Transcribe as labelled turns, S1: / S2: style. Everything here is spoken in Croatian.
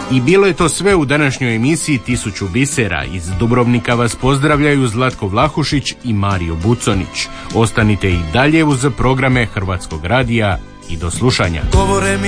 S1: I bilo je to sve u današnjoj emisiji 1000 bisera. Iz Dubrovnika vas pozdravljaju Zlatko Vlahušić i Mario Buconić. Ostanite i dalje uz programe Hrvatskog radija i do slušanja.